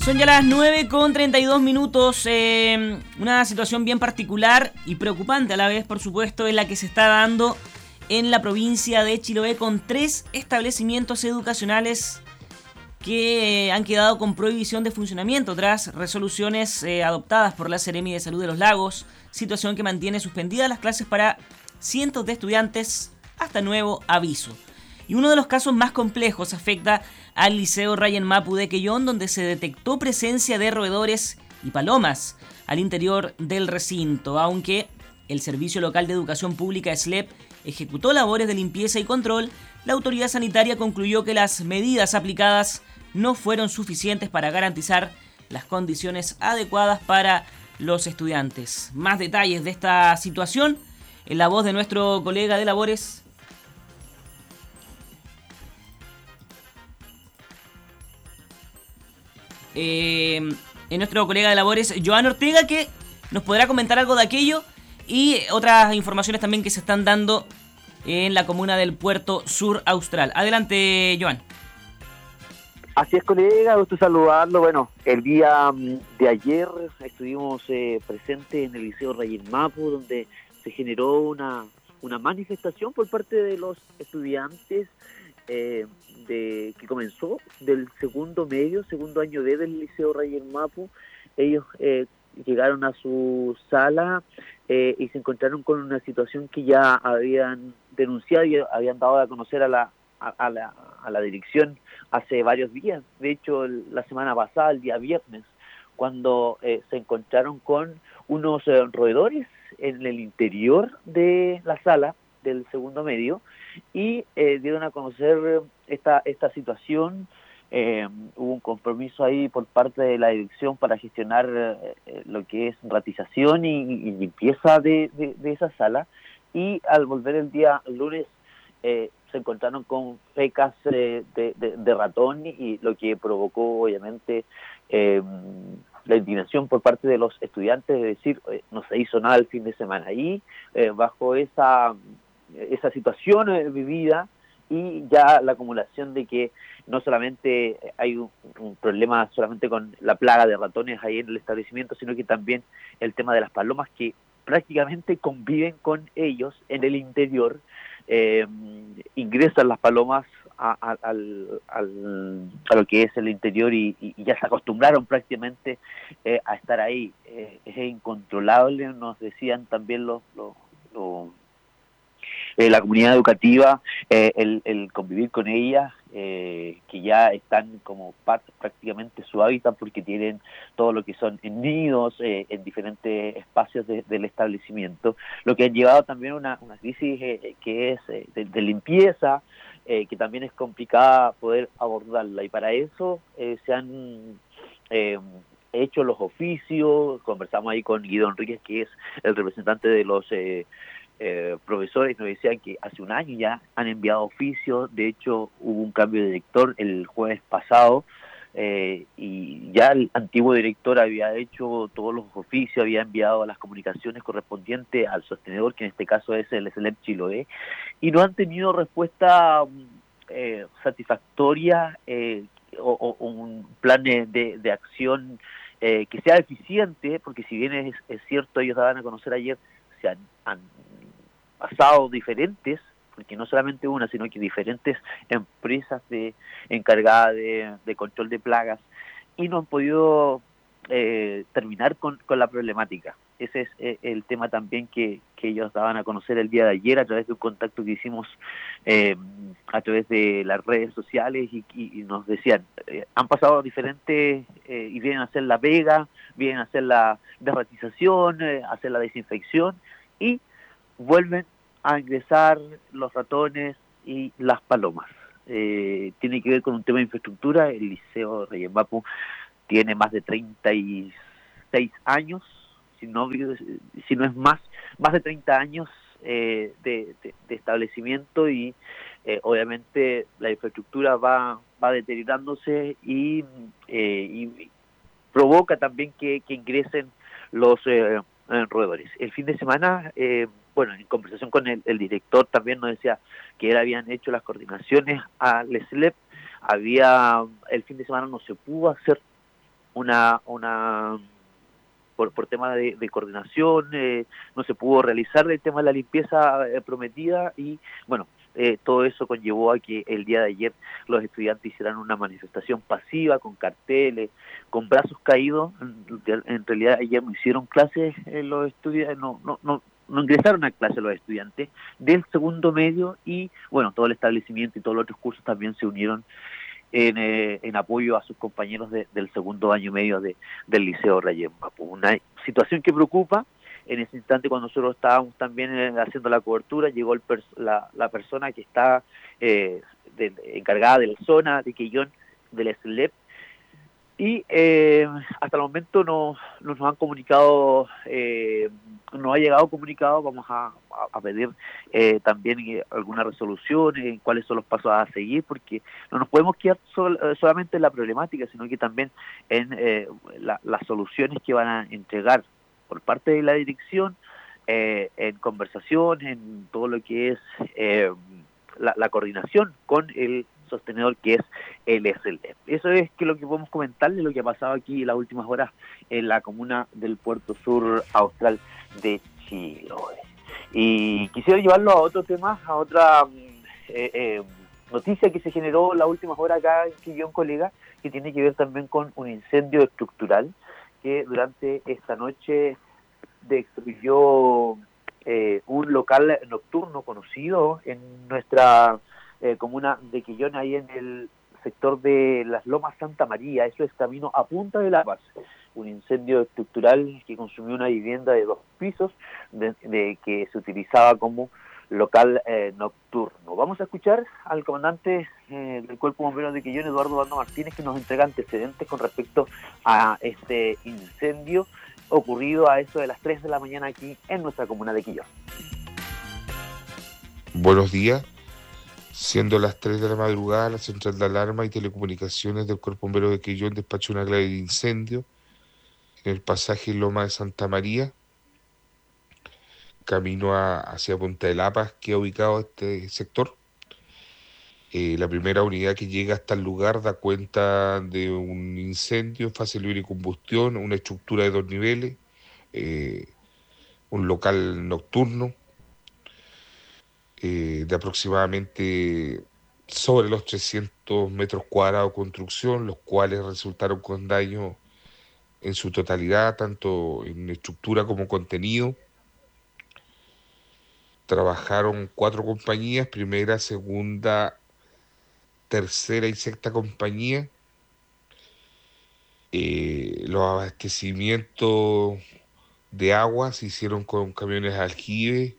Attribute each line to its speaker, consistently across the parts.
Speaker 1: Son ya las 9:32. Una situación bien particular y preocupante a la vez, por supuesto, es la que se está dando en la provincia de Chiloé con 3 establecimientos educacionales que han quedado con prohibición de funcionamiento tras resoluciones adoptadas por la Seremi de Salud de los Lagos, situación que mantiene suspendidas las clases para cientos de estudiantes hasta nuevo aviso. Y uno de los casos más complejos afecta al Liceo Ryan Mapu de Quellón, donde se detectó presencia de roedores y palomas al interior del recinto, aunque el Servicio Local de Educación Pública SLEP ejecutó labores de limpieza y control. La autoridad sanitaria concluyó que las medidas aplicadas no fueron suficientes para garantizar las condiciones adecuadas para los estudiantes. Más detalles de esta situación en la voz de nuestro colega de labores, Joan Ortega, que nos podrá comentar algo de aquello y otras informaciones también que se están dando en la comuna del Puerto Sur Austral. Adelante, Joan.
Speaker 2: Así es, colega, gusto saludarlo. Bueno, el día de ayer estuvimos presentes en el Liceo Ryan Mapu, donde se generó una manifestación por parte de los estudiantes que comenzó del segundo año del Liceo Ryan Mapu. Ellos llegaron a su sala y se encontraron con una situación que ya habían denunciado y habían dado a conocer a la dirección hace varios días. De hecho, la semana pasada, el día viernes, cuando se encontraron con unos roedores en el interior de la sala del segundo medio y dieron a conocer esta situación. Hubo un compromiso ahí por parte de la dirección para gestionar lo que es ratización y limpieza de esa sala, y al volver el día lunes se encontraron con fecas de ratón, y lo que provocó obviamente la indignación por parte de los estudiantes, de decir, no se hizo nada el fin de semana. Y bajo esa situación vivida, y ya la acumulación de que no solamente hay un problema solamente con la plaga de ratones ahí en el establecimiento, sino que también el tema de las palomas, que prácticamente conviven con ellos en el interior. Ingresan las palomas a lo que es el interior, y ya se acostumbraron prácticamente a estar ahí. Es incontrolable, nos decían también la comunidad educativa, el convivir con ellas, que ya están como parte prácticamente su hábitat, porque tienen todo lo que son en nidos, en diferentes espacios del establecimiento, lo que ha llevado también una crisis que es de limpieza, que también es complicada poder abordarla, y para eso se han hecho los oficios. Conversamos ahí con Guido Enríquez, que es el representante de los profesores, nos decían que hace un año ya han enviado oficios. De hecho, hubo un cambio de director el jueves pasado, y ya el antiguo director había hecho todos los oficios, había enviado las comunicaciones correspondientes al sostenedor, que en este caso es el SLEP Chiloé, y no han tenido respuesta satisfactoria, o un plan de acción que sea eficiente, porque si bien es cierto, ellos daban a conocer ayer, se han pasado diferentes, porque no solamente una, sino que diferentes empresas encargadas de control de plagas, y no han podido terminar con la problemática. Ese es el tema también que ellos daban a conocer el día de ayer a través de un contacto que hicimos a través de las redes sociales, y nos decían, han pasado diferentes y vienen a hacer la pega, vienen a hacer la derratización, hacer la desinfección, y vuelven a ingresar los ratones y las palomas. Tiene que ver con un tema de infraestructura. El Liceo Ryan Mapu tiene más de 36 años, si no es más de 30 años de establecimiento, y obviamente la infraestructura va deteriorándose, y provoca también que ingresen los roedores. El fin de semana, en conversación con el director, también nos decía que él habían hecho las coordinaciones al SLEP. El fin de semana no se pudo hacer una por tema de coordinación, no se pudo realizar el tema de la limpieza prometida y bueno, todo eso conllevó a que el día de ayer los estudiantes hicieran una manifestación pasiva con carteles, con brazos caídos. En realidad ayer no hicieron clases los estudiantes, no ingresaron a clase los estudiantes del segundo medio y bueno, todo el establecimiento y todos los otros cursos también se unieron en apoyo a sus compañeros del segundo año medio del Liceo Rayén Mapu. Una situación que preocupa. En ese instante, cuando nosotros estábamos también haciendo la cobertura, llegó la persona que está encargada de la zona de Quillón, del SLEP, y hasta el momento no nos han comunicado, no ha llegado comunicado. Vamos a pedir también alguna resolución, cuáles son los pasos a seguir, porque no nos podemos quedar solamente en la problemática, sino que también en las soluciones que van a entregar por parte de la dirección, en conversación, en todo lo que es la coordinación con el sostenedor que es el SLEP. Eso es lo que podemos comentarle, lo que ha pasado aquí en las últimas horas en la comuna del Puerto Sur Austral de Chiloé. Y quisiera llevarlo a otro tema, a otra noticia que se generó en las últimas horas acá en Quillón, colega, que tiene que ver también con un incendio estructural que durante esta noche destruyó un local nocturno conocido en nuestra comuna de Quillón, ahí en el sector de las Lomas Santa María. Eso es camino a Punta de la Paz. Un incendio estructural que consumió una vivienda de 2 pisos de que se utilizaba como local nocturno. Vamos a escuchar al comandante del Cuerpo Bombero de Quillón, Eduardo Bando Martínez, que nos entrega antecedentes con respecto a este incendio ocurrido a eso de las 3 de la mañana aquí en nuestra comuna de Quillón.
Speaker 3: Buenos días. Siendo las 3 de la madrugada, la Central de Alarma y Telecomunicaciones del Cuerpo Bombero de Quillón despachó una clave de incendio en el pasaje Loma de Santa María, camino hacia Punta de la Paz, que ha ubicado este sector. La primera unidad que llega hasta el lugar da cuenta de un incendio en fase libre de combustión, una estructura de 2 niveles, un local nocturno de aproximadamente sobre los 300 metros cuadrados de construcción, los cuales resultaron con daño en su totalidad, tanto en estructura como contenido. Trabajaron 4 compañías, primera, segunda, tercera y sexta compañía. Los abastecimientos de agua se hicieron con camiones aljibe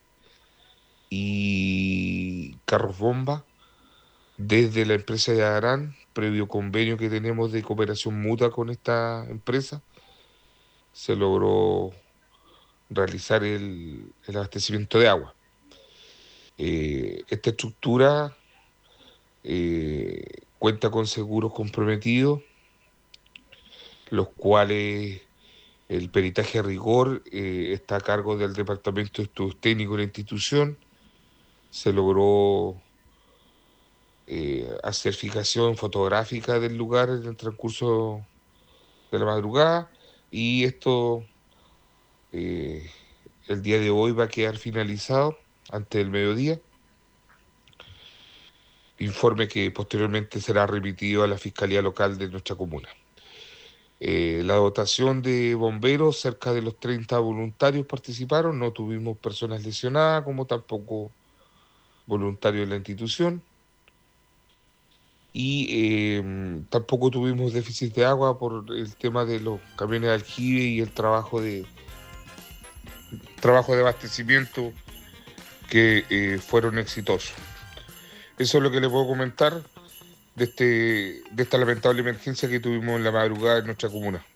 Speaker 3: y carros bomba desde la empresa de Arán, previo convenio que tenemos de cooperación mutua con esta empresa. Se logró realizar el abastecimiento de agua. Esta estructura cuenta con seguros comprometidos, los cuales el peritaje a rigor está a cargo del Departamento de Estudios Técnicos de la institución. Se logró hacer fijación fotográfica del lugar en el transcurso de la madrugada, y esto el día de hoy va a quedar finalizado antes del mediodía. Informe que posteriormente será remitido a la Fiscalía Local de nuestra comuna. La dotación de bomberos, cerca de los 30 voluntarios participaron, no tuvimos personas lesionadas, como tampoco voluntarios de la institución, y tampoco tuvimos déficit de agua por el tema de los camiones de aljibe y el trabajo de abastecimiento que fueron exitosos. Eso es lo que les puedo comentar de esta lamentable emergencia que tuvimos en la madrugada en nuestra comuna.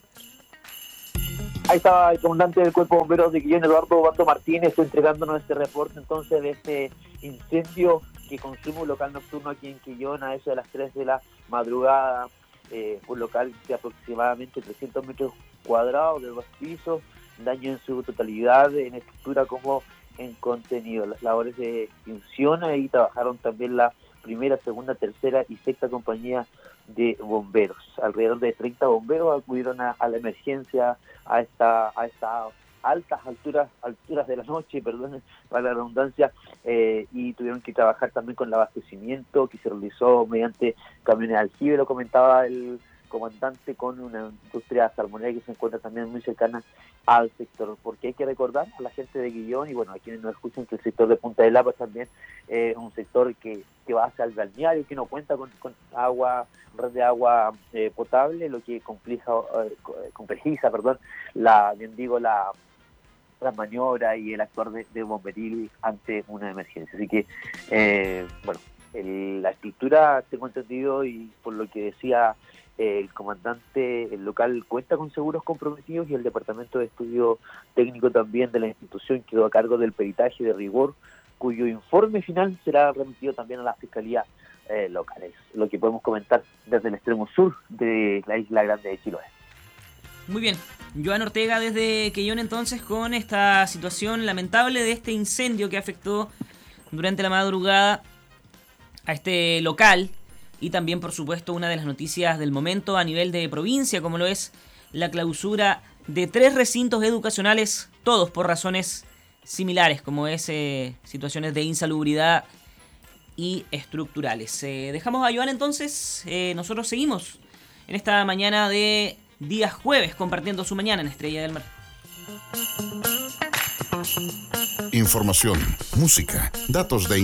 Speaker 2: Ahí estaba el comandante del Cuerpo de Bomberos de Quillón, Eduardo Bando Martínez, entregándonos este reporte entonces de este incendio que consume un local nocturno aquí en Quillón a eso de las 3 de la madrugada. Un local de aproximadamente 300 metros cuadrados, de 2 pisos, daño en su totalidad, en estructura como en contenido. Las labores de extinción, ahí trabajaron también la primera, segunda, tercera y sexta compañía de bomberos. Alrededor de 30 bomberos acudieron a la emergencia a estas altas alturas de la noche, perdón, para la redundancia, y tuvieron que trabajar también con el abastecimiento que se realizó mediante camiones de aljibe, lo comentaba el comandante, con una industria salmonera que se encuentra también muy cercana al sector, porque hay que recordar a la gente de Quillón y bueno, a quienes nos escuchan, que el sector de Punta del Lapa también es un sector que va hacia el balneario, que no cuenta con red de agua potable, lo que complejiza la maniobra y el actuar de bomberil ante una emergencia. Así que, la estructura, tengo entendido, y por lo que decía el comandante, el local cuenta con seguros comprometidos, y el Departamento de Estudio Técnico también de la institución quedó a cargo del peritaje de rigor, cuyo informe final será remitido también a la Fiscalía local. Es lo que podemos comentar desde el extremo sur de la Isla Grande de Chiloé.
Speaker 1: Muy bien, Joan Ortega desde Quillón entonces, con esta situación lamentable de este incendio que afectó durante la madrugada a este local, y también por supuesto una de las noticias del momento a nivel de provincia, como lo es la clausura de 3 recintos educacionales, todos por razones similares, como es situaciones de insalubridad y estructurales. Dejamos a Joan entonces, nosotros seguimos en esta mañana de día jueves compartiendo su mañana en Estrella del Mar.
Speaker 4: Información, música, datos de